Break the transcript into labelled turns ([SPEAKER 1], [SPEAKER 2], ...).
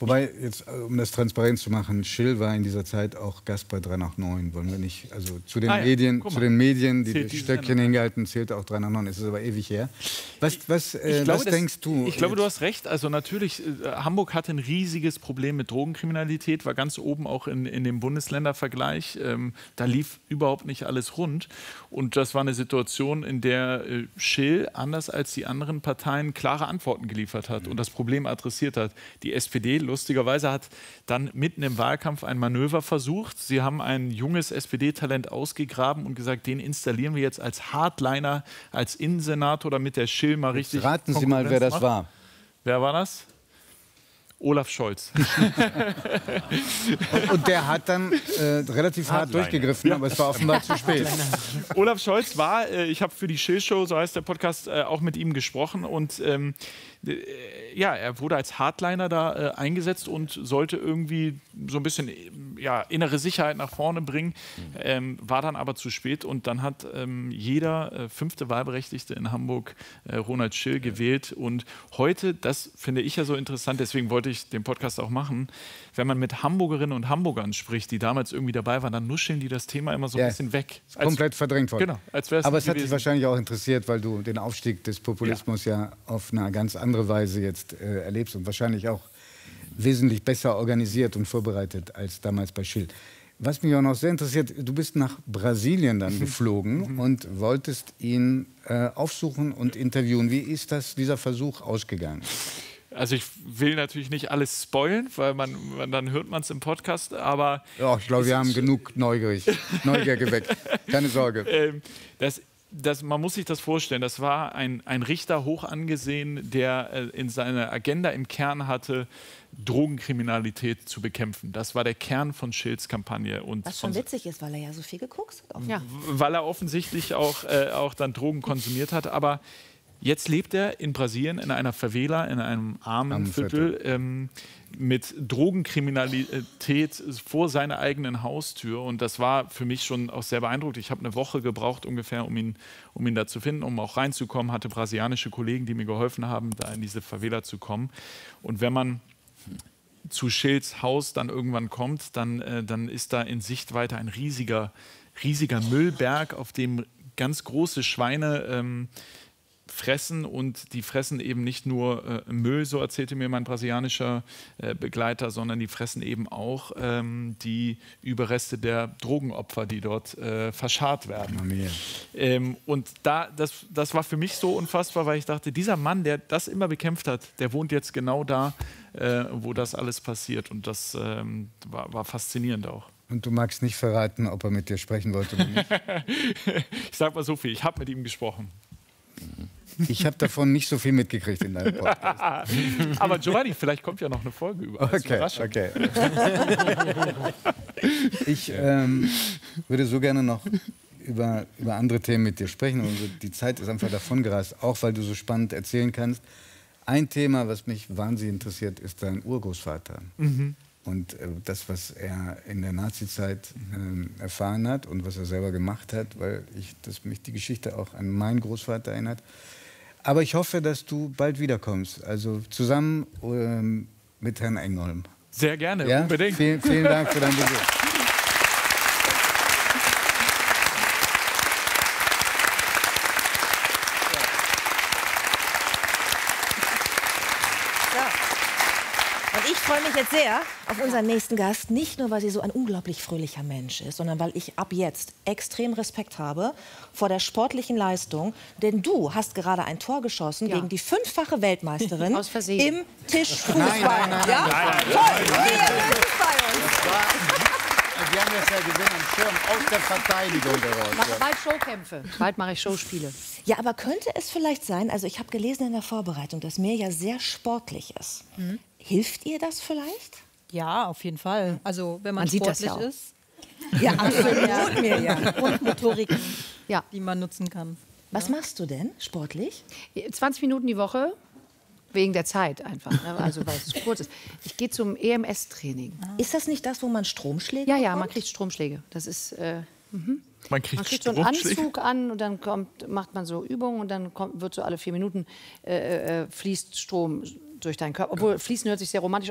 [SPEAKER 1] Wobei, jetzt, um das transparent zu machen, Schill war in dieser Zeit auch Gast bei 3 nach 9. Wollen wir nicht, also zu den Medien, die das Stöckchen hingehalten, zählt auch 3 nach 9. Das ist aber ewig her. Was denkst du?
[SPEAKER 2] Ich glaube, du hast recht. Also natürlich, Hamburg hatte ein riesiges Problem mit Drogenkriminalität, war ganz oben auch in dem Bundesländervergleich. Da lief überhaupt nicht alles rund. Und das war eine Situation, in der Schill, anders als die anderen Parteien, klare Antworten geliefert hat und das Problem adressiert hat. Die SPD, lustigerweise, hat dann mitten im Wahlkampf ein Manöver versucht. Sie haben ein junges SPD-Talent ausgegraben und gesagt, den installieren wir jetzt als Hardliner, als Innensenator, damit der Schill mal richtig
[SPEAKER 1] jetzt raten Sie mal, wer das war.
[SPEAKER 2] Wer war das? Olaf Scholz.
[SPEAKER 1] und der hat dann relativ hart durchgegriffen, aber es war offenbar zu spät.
[SPEAKER 2] Olaf Scholz war, ich habe für die Schill-Show, so heißt der Podcast, auch mit ihm gesprochen und ja, er wurde als Hardliner da eingesetzt und sollte irgendwie so ein bisschen innere Sicherheit nach vorne bringen, war dann aber zu spät und dann hat jeder 5. Wahlberechtigte in Hamburg Ronald Schill gewählt und heute, das finde ich ja so interessant, deswegen wollte ich den Podcast auch machen, wenn man mit Hamburgerinnen und Hamburgern spricht, die damals irgendwie dabei waren, dann nuscheln die das Thema immer so ein bisschen weg.
[SPEAKER 1] Komplett verdrängt worden.
[SPEAKER 2] Genau, als wär's
[SPEAKER 1] aber es hat dich wahrscheinlich auch interessiert, weil du den Aufstieg des Populismus ja auf eine ganz andere Weise jetzt erlebst und wahrscheinlich auch wesentlich besser organisiert und vorbereitet als damals bei Schill. Was mich auch noch sehr interessiert, du bist nach Brasilien dann geflogen und wolltest ihn aufsuchen und interviewen. Wie ist dieser Versuch ausgegangen?
[SPEAKER 2] Also ich will natürlich nicht alles spoilen, weil dann hört man es im Podcast, aber...
[SPEAKER 1] Ja, ich glaube, wir haben genug Neugier geweckt. Keine Sorge.
[SPEAKER 2] Man muss sich das vorstellen, das war ein Richter hoch angesehen, der in seiner Agenda im Kern hatte, Drogenkriminalität zu bekämpfen. Das war der Kern von Schills Kampagne. Und
[SPEAKER 3] was schon witzig ist, weil er ja so viel gekokst hat.
[SPEAKER 2] Ja. Weil er offensichtlich auch dann Drogen konsumiert hat. Aber jetzt lebt er in Brasilien in einer Favela, in einem armen Viertel, mit Drogenkriminalität vor seiner eigenen Haustür. Und das war für mich schon auch sehr beeindruckend. Ich habe eine Woche gebraucht ungefähr, um ihn da zu finden, um auch reinzukommen. Hatte brasilianische Kollegen, die mir geholfen haben, da in diese Favela zu kommen. Und wenn man zu Schills Haus dann irgendwann kommt, dann ist da in Sichtweite ein riesiger Müllberg, auf dem ganz große Schweine fressen und die fressen eben nicht nur Müll, so erzählte mir mein brasilianischer Begleiter, sondern die fressen eben auch die Überreste der Drogenopfer, die dort verscharrt werden. Und das war für mich so unfassbar, weil ich dachte, dieser Mann, der das immer bekämpft hat, der wohnt jetzt genau da, wo das alles passiert und das war faszinierend auch.
[SPEAKER 1] Und du magst nicht verraten, ob er mit dir sprechen wollte oder nicht?
[SPEAKER 2] Ich sag mal so viel, ich habe mit ihm gesprochen.
[SPEAKER 1] Ich habe davon nicht so viel mitgekriegt in deinem Podcast.
[SPEAKER 2] Aber Giovanni, vielleicht kommt ja noch eine Folge über.
[SPEAKER 1] Okay. Ich würde so gerne noch über andere Themen mit dir sprechen. Und die Zeit ist einfach davongerast, auch weil du so spannend erzählen kannst. Ein Thema, was mich wahnsinnig interessiert, ist dein Urgroßvater. Und das, was er in der Nazizeit erfahren hat und was er selber gemacht hat, weil mich die Geschichte auch an meinen Großvater erinnert. Aber ich hoffe, dass du bald wiederkommst, also zusammen mit Herrn Engholm.
[SPEAKER 2] Sehr gerne, unbedingt.
[SPEAKER 1] Vielen Dank für deinen Besuch.
[SPEAKER 3] Ich freue mich jetzt sehr auf unseren nächsten Gast, nicht nur, weil sie so ein unglaublich fröhlicher Mensch ist, sondern weil ich ab jetzt extrem Respekt habe vor der sportlichen Leistung. Denn du hast gerade ein Tor geschossen gegen die 5-fache Weltmeisterin
[SPEAKER 4] aus Versehen
[SPEAKER 3] im Tischfußball.
[SPEAKER 4] Nein.
[SPEAKER 1] Wir haben jetzt ja Gewinn am Schirm aus der Verteidigung heraus.
[SPEAKER 4] Bald Showkämpfe. Bald mache ich Showspiele.
[SPEAKER 3] Ja, aber könnte es vielleicht sein, also ich habe gelesen in der Vorbereitung, dass Mir ja sehr sportlich ist. Hilft ihr das vielleicht?
[SPEAKER 5] Ja, auf jeden Fall. Also wenn man
[SPEAKER 4] sieht
[SPEAKER 5] sportlich
[SPEAKER 4] das ja
[SPEAKER 5] ist.
[SPEAKER 3] Ja, absolut, Mirja.
[SPEAKER 5] Und Motoriken, die man nutzen kann.
[SPEAKER 3] Was machst du denn sportlich?
[SPEAKER 4] 20 Minuten die Woche. Wegen der Zeit einfach, ne? Also weil es kurz ist. Ich gehe zum EMS-Training.
[SPEAKER 3] Ist das nicht das, wo man Stromschläge
[SPEAKER 4] bekommt?
[SPEAKER 3] bekommt?
[SPEAKER 4] Man kriegt Stromschläge. Das ist,
[SPEAKER 2] man kriegt
[SPEAKER 4] so einen Anzug an und dann macht man so Übungen und dann wird so alle 4 Minuten fließt Strom durch deinen Körper. Obwohl, fließen hört sich sehr romantisch an.